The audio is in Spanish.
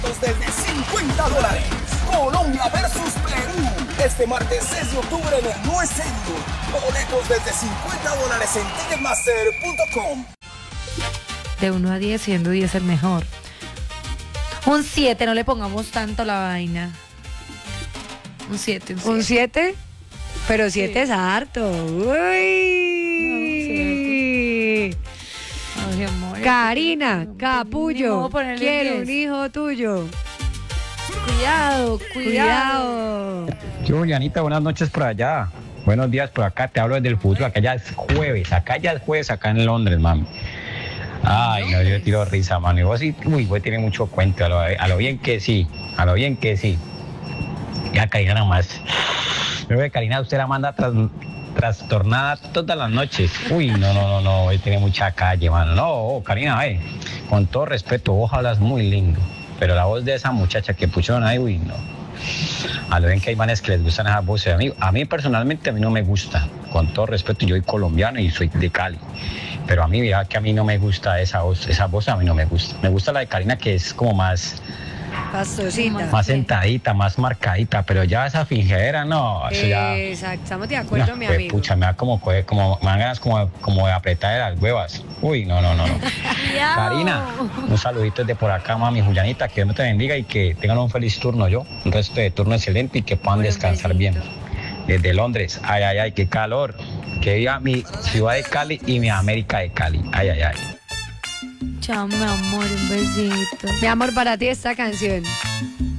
Desde $50. Colombia versus Perú. Este martes 6 de octubre en el No Estadio. Boletos desde $50 en Ticketmaster.com. De 1 a 10, siendo 10 el mejor. Un 7, no le pongamos tanto la vaina. Un 7. ¿Un 7? Pero 7 es harto. Uy. Ay, amor, Karina Capullo, ponerle quiero 10. un hijo tuyo. Cuidado. Julianita, buenas noches por allá. Buenos días por acá, te hablo desde el futuro. Acá ya es jueves, acá en Londres, mami. Ay, no, yo tiro risa, mano. Y vos sí, vos tiene mucho cuento, a lo bien que sí. Ya Karina nomás. Pero Karina, usted la manda trastornada todas las noches. No, él tiene mucha calle, mano. No, Karina, con todo respeto, vos hablas muy lindo. Pero la voz de esa muchacha que pusieron ahí, no. A lo bien que hay manes que les gustan esas voces. A mí personalmente, a mí no me gusta. Con todo respeto, yo soy colombiano y soy de Cali. Pero a mí, vea que a mí no me gusta esa voz a mí no me gusta. Me gusta la de Karina, que es como más Pastosita. más sentadita, más marcadita, pero ya esa fingidera, no, eso ya... Exacto, estamos de acuerdo, no, mi pues, amigo. pucha, me da me dan ganas como de apretar de las huevas. No. Karina, un saludito desde por acá, mami Julianita, que Dios me te bendiga y que tengan un feliz turno, un resto de turno excelente y que puedan descansar bien. Desde Londres, ay, qué calor, que viva mi ciudad de Cali y mi América de Cali, ay. Chao, mi amor, un besito. Mi amor, para ti esta canción.